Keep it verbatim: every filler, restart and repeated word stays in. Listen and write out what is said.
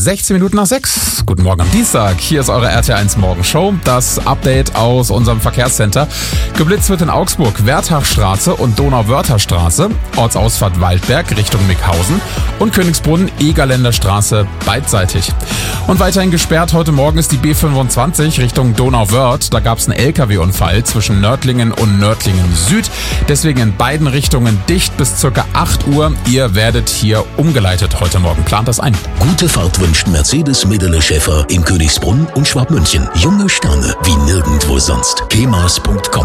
sechzehn Minuten nach sechs. Guten Morgen am Dienstag. Hier ist eure R T L eins Morgenshow. Das Update aus unserem Verkehrscenter. Geblitzt wird in Augsburg Werthachstraße und Donauwörtherstraße, Ortsausfahrt Waldberg Richtung Mickhausen und Königsbrunn Egerländer Straße beidseitig. Und weiterhin gesperrt heute Morgen ist die B fünfundzwanzig Richtung Donauwörth. Da gab es einen L K W-Unfall zwischen Nördlingen und Nördlingen Süd. Deswegen in beiden Richtungen dicht bis circa acht Uhr. Ihr werdet hier umgeleitet heute Morgen. Plant das ein. Gute Fahrt wünscht Mercedes Medele Schäfer in Königsbrunn und Schwabmünchen. Junge Sterne wie nirgendwo sonst. kemas punkt com